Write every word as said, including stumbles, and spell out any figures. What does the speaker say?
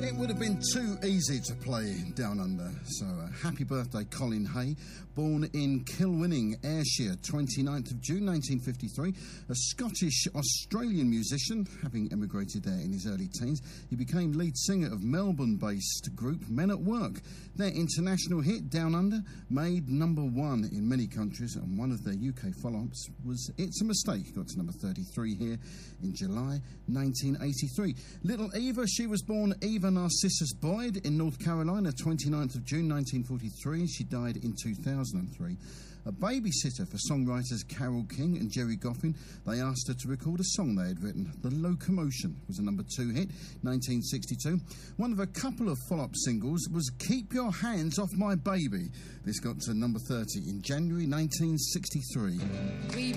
It would have been too easy to play Down Under. So uh, happy birthday, Colin Hay. Born in Kilwinning, Ayrshire, twenty-ninth of June nineteen fifty-three. A Scottish-Australian musician, having emigrated there in his early teens. He became lead singer of Melbourne-based group Men at Work. Their international hit, Down Under, made number one in many countries, and one of their U K follow-ups was It's a Mistake. Got to number thirty-three here in July nineteen eighty-three. Little Eva, she was born Eva Narcissus Boyd in North Carolina, twenty-ninth of June nineteen forty-three. She died in two thousand three. A babysitter for songwriters Carole King and Jerry Goffin. They asked her to record a song they had written. The Locomotion was a number two hit, nineteen sixty-two. One of a couple of follow-up singles was Keep Your Hands Off My Baby. This got to number thirty in January nineteen sixty-three. We